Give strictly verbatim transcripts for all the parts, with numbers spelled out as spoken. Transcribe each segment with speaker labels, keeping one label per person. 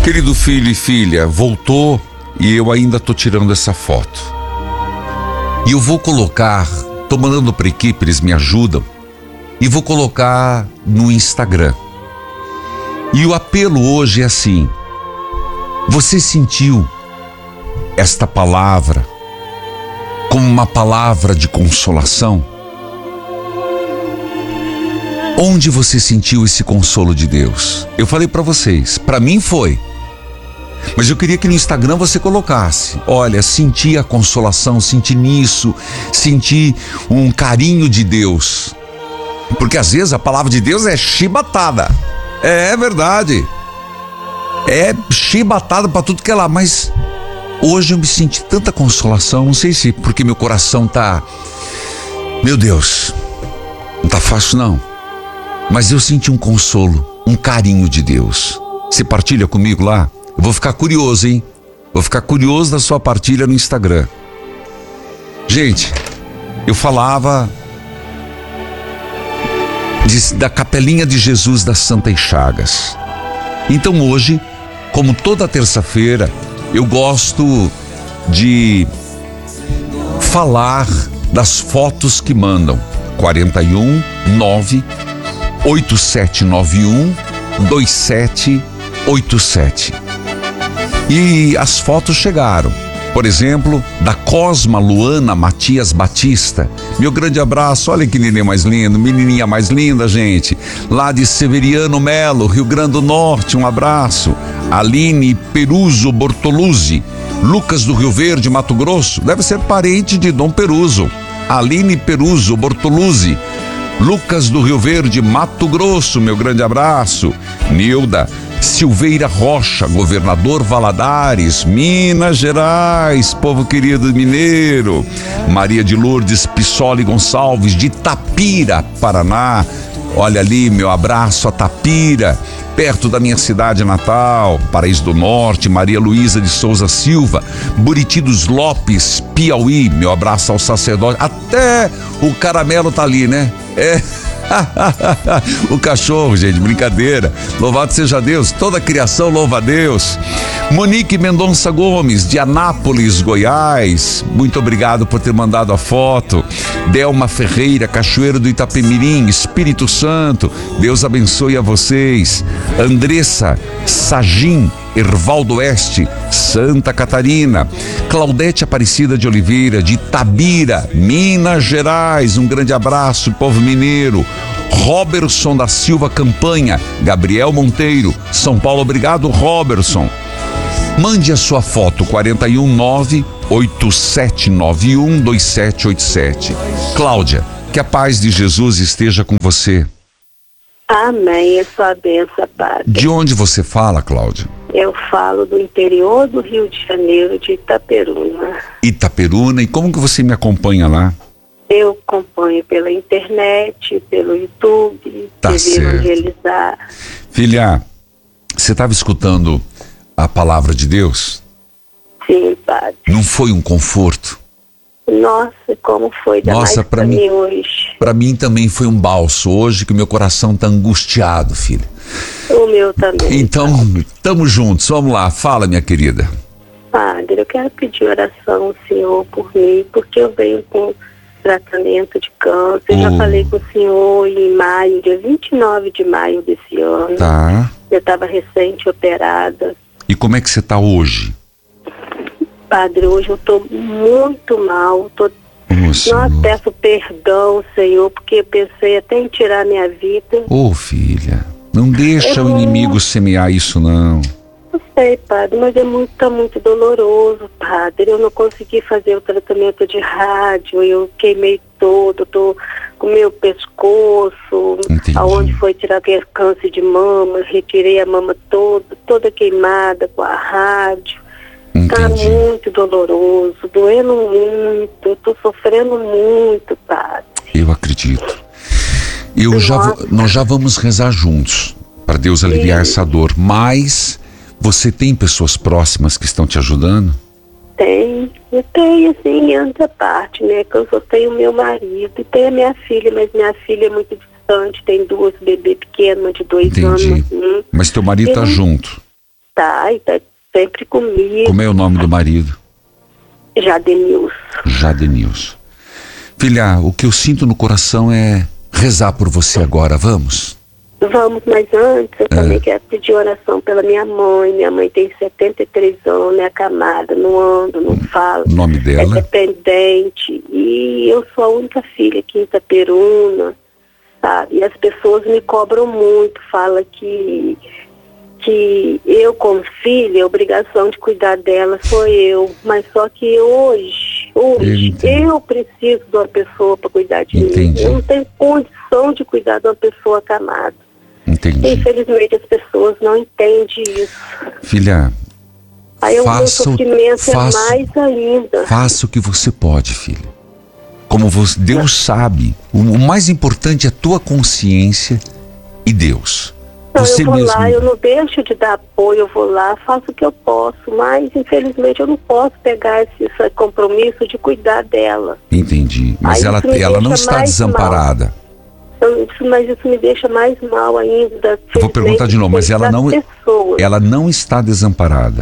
Speaker 1: Querido filho e filha, voltou e eu ainda tô tirando essa foto. E eu vou colocar, tô mandando para a equipe, eles me ajudam, e vou colocar no Instagram. E o apelo hoje é assim: você sentiu esta palavra como uma palavra de consolação? Onde você sentiu esse consolo de Deus? Eu falei para vocês, para mim foi. Mas eu queria que no Instagram você colocasse: olha, senti a consolação, senti nisso, senti um carinho de Deus. Porque às vezes a palavra de Deus é chibatada. É verdade. É chibatada para tudo que é lá. Mas hoje eu me senti tanta consolação. Não sei se porque meu coração tá... Meu Deus, não tá fácil não. Mas eu senti um consolo, um carinho de Deus. Você partilha comigo lá? Eu vou ficar curioso, hein? Vou ficar curioso da sua partilha no Instagram. Gente, eu falava de, da Capelinha de Jesus das Santas Chagas. Então hoje, como toda terça-feira, eu gosto de falar das fotos que mandam. quarenta e um, nove, oito sete nove um, dois sete oito sete. E as fotos chegaram. Por exemplo, da Cosma Luana Matias Batista. Meu grande abraço, olha que neném mais lindo, menininha mais linda, gente. Lá de Severiano Melo, Rio Grande do Norte, um abraço. Aline Peruso Bortoluzzi, Lucas do Rio Verde, Mato Grosso. Deve ser parente de Dom Peruso. Aline Peruso Bortoluzzi, Lucas do Rio Verde, Mato Grosso, meu grande abraço. Nilda Silveira Rocha, Governador Valadares, Minas Gerais, povo querido mineiro. Maria de Lourdes Pissoli Gonçalves, de Tapira, Paraná. Olha ali, meu abraço a Tapira, perto da minha cidade natal. Paraíso do Norte, Maria Luísa de Souza Silva, Buriti dos Lopes, Piauí. Meu abraço ao sacerdote. Até o caramelo tá ali, né? É... O cachorro, gente, brincadeira. Louvado seja Deus, toda a criação louva a Deus. Monique Mendonça Gomes, de Anápolis, Goiás, muito obrigado por ter mandado a foto. Delma Ferreira, Cachoeiro do Itapemirim, Espírito Santo, Deus abençoe a vocês. Andressa Sagim, Ervaldo Oeste, Santa Catarina. Claudete Aparecida de Oliveira, de Itabira, Minas Gerais, um grande abraço, povo mineiro. Roberson da Silva Campanha, Gabriel Monteiro, São Paulo, obrigado, Roberson. Mande a sua foto, quarenta e um, nove, oito sete nove um, dois sete oito sete. Cláudia, que a paz de Jesus esteja com você.
Speaker 2: Amém, é sua bênção, Padre.
Speaker 1: De onde você fala, Cláudia?
Speaker 2: Eu falo do interior do Rio de Janeiro, de Itaperuna.
Speaker 1: Itaperuna, e como que você me acompanha lá?
Speaker 2: Eu acompanho pela internet, pelo YouTube,
Speaker 1: tá
Speaker 2: T V
Speaker 1: certo.
Speaker 2: Evangelizar.
Speaker 1: Filha, você estava escutando a palavra de Deus?
Speaker 2: Sim, Padre.
Speaker 1: Não foi um conforto?
Speaker 2: Nossa, como foi da
Speaker 1: Nossa,
Speaker 2: mais
Speaker 1: pra
Speaker 2: pra
Speaker 1: mim,
Speaker 2: mim hoje.
Speaker 1: Para mim também foi um balso hoje, que o meu coração tá angustiado, filha.
Speaker 2: O meu também.
Speaker 1: Então, estamos juntos, vamos lá, fala, minha querida.
Speaker 2: Padre, eu quero pedir oração ao Senhor por mim, porque eu venho com tratamento de câncer. Eu
Speaker 1: Oh.
Speaker 2: já falei com o senhor em maio, dia vinte e nove de maio desse ano.
Speaker 1: Tá.
Speaker 2: Eu estava recente operada.
Speaker 1: E como é que você tá hoje?
Speaker 2: Padre, hoje eu estou muito mal. Tô...
Speaker 1: Ô,
Speaker 2: Nossa,
Speaker 1: Senhor.
Speaker 2: peço perdão, Senhor, porque eu pensei até em tirar minha vida.
Speaker 1: Ô, filha, não deixa
Speaker 2: Eu-
Speaker 1: o inimigo semear isso, não.
Speaker 2: Não sei, Padre, mas é muito, tá muito doloroso, Padre. Eu não consegui fazer o tratamento de rádio, eu queimei todo, tô com meu pescoço,
Speaker 1: Entendi.
Speaker 2: aonde foi tirar aquele câncer de mama, retirei a mama toda, toda queimada com a rádio. Tá
Speaker 1: Entendi.
Speaker 2: muito doloroso, doendo muito, eu tô sofrendo muito, Padre.
Speaker 1: Eu acredito. Eu já vou, nós já vamos rezar juntos para Deus aliviar
Speaker 2: Sim.
Speaker 1: essa dor. Mas você tem pessoas próximas que estão te ajudando?
Speaker 2: Tem, eu tenho assim, em outra parte, né, que eu só tenho meu marido e tenho a minha filha, mas minha filha é muito distante, tem duas bebês pequenas, uma de dois
Speaker 1: Entendi.
Speaker 2: anos. Assim.
Speaker 1: Mas teu marido tá
Speaker 2: Ele-
Speaker 1: junto.
Speaker 2: Tá, e tá sempre comigo.
Speaker 1: Como é o nome do marido?
Speaker 2: Jadenilson.
Speaker 1: Jadenilson. Filha, o que eu sinto no coração é rezar por você agora, vamos?
Speaker 2: Vamos, mas antes eu
Speaker 1: É.
Speaker 2: também quero pedir oração pela minha mãe. Minha mãe tem setenta e três anos, é acamada, não ando, não falo.
Speaker 1: O nome
Speaker 2: É
Speaker 1: dela?
Speaker 2: dependente. E eu sou a única filha aqui em Itaperuna, sabe? E as pessoas me cobram muito, falam que, que eu, como filha, a obrigação de cuidar dela sou eu. Mas só que hoje, hoje,
Speaker 1: Eu
Speaker 2: eu preciso de uma pessoa para cuidar de
Speaker 1: Entendi.
Speaker 2: mim. Eu não tenho condição de cuidar de uma pessoa acamada.
Speaker 1: Entendi.
Speaker 2: Infelizmente as pessoas não entendem isso.
Speaker 1: Filha,
Speaker 2: Aí o meu
Speaker 1: faça, o-
Speaker 2: sofrimento
Speaker 1: faça,
Speaker 2: é mais ainda.
Speaker 1: faça o que você pode, filha. Como você, Deus sabe, o, o mais importante é a tua consciência e Deus.
Speaker 2: Não,
Speaker 1: Você
Speaker 2: eu vou
Speaker 1: mesmo.
Speaker 2: lá, eu não deixo de dar apoio, eu vou lá, faço o que eu posso, mas infelizmente eu não posso pegar esse, esse compromisso de cuidar dela.
Speaker 1: Entendi. Mas
Speaker 2: Aí
Speaker 1: ela,
Speaker 2: isso me
Speaker 1: ela não
Speaker 2: deixa
Speaker 1: está
Speaker 2: mais
Speaker 1: desamparada.
Speaker 2: Eu- isso- mas isso me deixa mais mal ainda.
Speaker 1: Eu vou perguntar de novo, mas ela
Speaker 2: das
Speaker 1: não,
Speaker 2: pessoas,
Speaker 1: ela não está desamparada.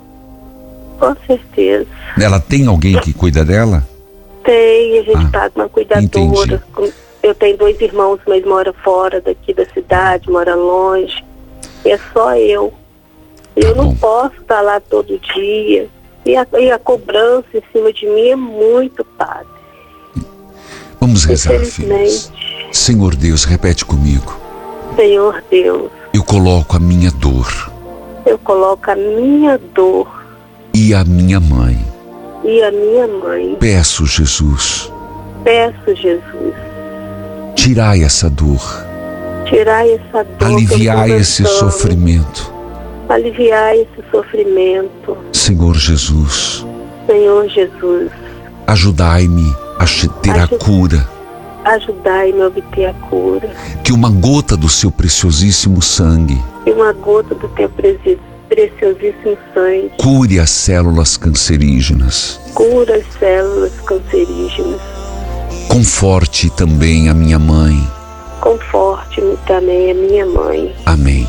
Speaker 2: com certeza.
Speaker 1: Ela tem alguém que cuida dela?
Speaker 2: Tem, a gente
Speaker 1: Ah,
Speaker 2: paga uma cuidadora. Eu tenho dois irmãos, mas mora fora daqui da cidade, mora longe. É só eu. Eu
Speaker 1: Tá
Speaker 2: não
Speaker 1: bom.
Speaker 2: posso estar lá todo dia. E a, e a cobrança em cima de mim é muito, padre.
Speaker 1: Vamos rezar, filhos.
Speaker 2: Infelizmente,
Speaker 1: Senhor Deus, repete comigo.
Speaker 2: Senhor Deus,
Speaker 1: Eu coloco a minha dor
Speaker 2: eu coloco a minha dor
Speaker 1: e a minha mãe.
Speaker 2: e a minha mãe.
Speaker 1: Peço, Jesus,
Speaker 2: Peço, Jesus,
Speaker 1: tirai essa dor,
Speaker 2: tirai essa dor. que eu
Speaker 1: aliviai
Speaker 2: tô
Speaker 1: esse
Speaker 2: passando.
Speaker 1: sofrimento.
Speaker 2: Aliviai esse sofrimento.
Speaker 1: Senhor Jesus,
Speaker 2: Senhor Jesus,
Speaker 1: ajudai-me a che- ter a
Speaker 2: Ajuda.
Speaker 1: cura,
Speaker 2: ajudai-me a obter a cura.
Speaker 1: que uma gota do seu preciosíssimo sangue
Speaker 2: E uma gota do teu preci- preciosíssimo sangue
Speaker 1: cure as células cancerígenas.
Speaker 2: cura as células cancerígenas.
Speaker 1: Conforte também a minha mãe.
Speaker 2: Conforte-me também a minha mãe.
Speaker 1: Amém.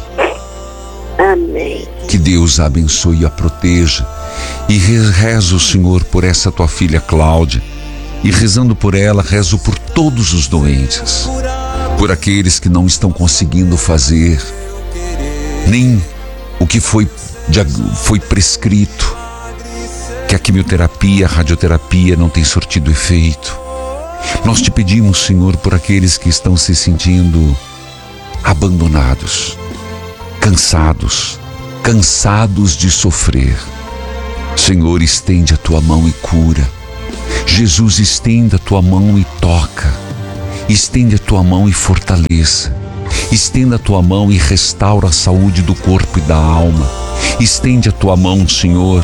Speaker 2: Amém.
Speaker 1: Que Deus a abençoe e a proteja. E re- rezo, Senhor, por essa tua filha Cláudia. E rezando por ela, rezo por todos os doentes. Por aqueles que não estão conseguindo fazer nem o que foi, diag- foi prescrito. Que a quimioterapia, a radioterapia não tem surtido efeito. Nós te pedimos, Senhor, por aqueles que estão se sentindo abandonados, cansados, cansados de sofrer. Senhor, estende a tua mão e cura. Jesus, estenda a tua mão e toca. Estende a tua mão e fortaleça. Estenda a tua mão e restaura a saúde do corpo e da alma. Estende a tua mão, Senhor,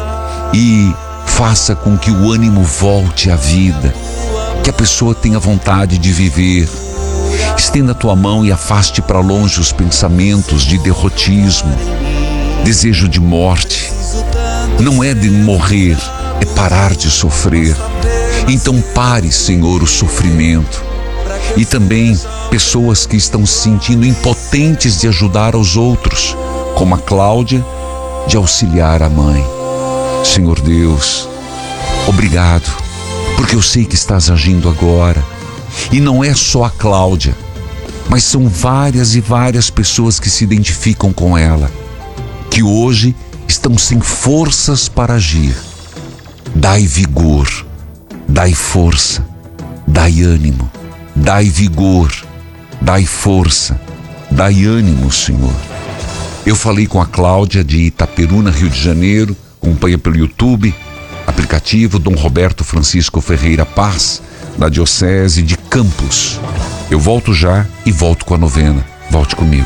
Speaker 1: e faça com que o ânimo volte à vida, que a pessoa tenha vontade de viver. Estenda a tua mão e afaste para longe os pensamentos de derrotismo, desejo de morte. Não é de morrer, é parar de sofrer. Então pare, Senhor, o sofrimento. E também pessoas que estão se sentindo impotentes de ajudar aos outros, como a Cláudia, de auxiliar a mãe. Senhor Deus, obrigado, porque eu sei que estás agindo agora. E não é só a Cláudia, mas são várias e várias pessoas que se identificam com ela, que hoje estão sem forças para agir. Dai vigor, dai força, dai ânimo, dai vigor, dai força, dai ânimo, Senhor. Eu falei com a Cláudia de Itaperuna, Rio de Janeiro, acompanha pelo YouTube, aplicativo Dom Roberto Francisco Ferreira Paz, da Diocese de Campos. Eu volto já e volto com a novena. Volte comigo.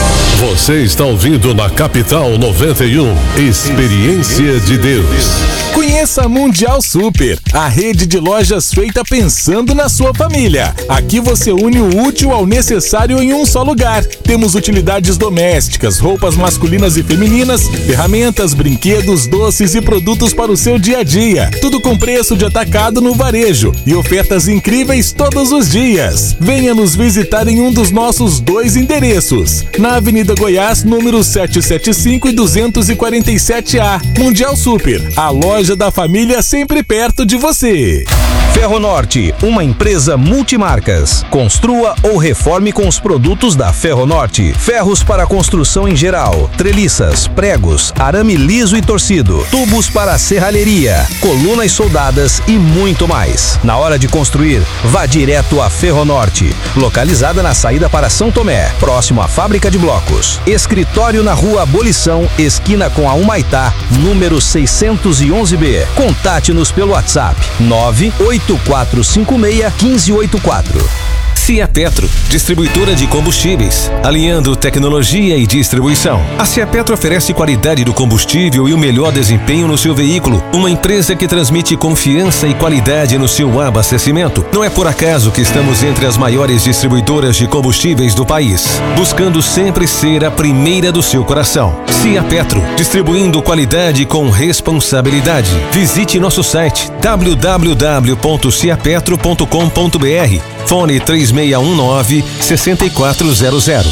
Speaker 3: Você está ouvindo na Capital noventa e um, Experiência de Deus. Conheça a Mundial Super, a rede de lojas feita pensando na sua família. Aqui você une o útil ao necessário em um só lugar. Temos utilidades domésticas, roupas masculinas e femininas, ferramentas, brinquedos, doces e produtos para o seu dia a dia. Tudo com preço de atacado no varejo e ofertas incríveis todos os dias. Venha nos visitar em um dos nossos dois endereços. Na Avenida Goiás, número setecentos e setenta e cinco e duzentos e quarenta e sete A. Mundial Super, a loja da família sempre perto de você.
Speaker 4: Ferronorte, uma empresa multimarcas. Construa ou reforme com os produtos da Ferronorte. Ferros para construção em geral, treliças, pregos, arame liso e torcido, tubos para serralheria, colunas soldadas e muito mais. Na hora de construir, vá direto à Ferronorte, localizada na saída para São Tomé, próximo à fábrica de blocos. Escritório na Rua Abolição, esquina com a Humaitá, número seiscentos e onze B. Contate-nos pelo WhatsApp nove oito quatro cinco seis, um cinco oito quatro.
Speaker 5: Ciapetro, distribuidora de combustíveis, alinhando tecnologia e distribuição. A Ciapetro oferece qualidade do combustível e o melhor desempenho no seu veículo. Uma empresa que transmite confiança e qualidade no seu abastecimento. Não é por acaso que estamos entre as maiores distribuidoras de combustíveis do país, buscando sempre ser a primeira do seu coração. Ciapetro, distribuindo qualidade com responsabilidade. Visite nosso site w w w ponto ciapetro ponto com ponto b r. Fone três seis um nove, seis quatro zero zero.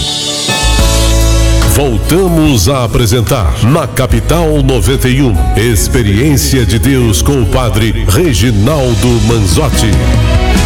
Speaker 6: Voltamos a apresentar na Capital noventa e um, Experiência de Deus com o Padre Reginaldo Manzotti.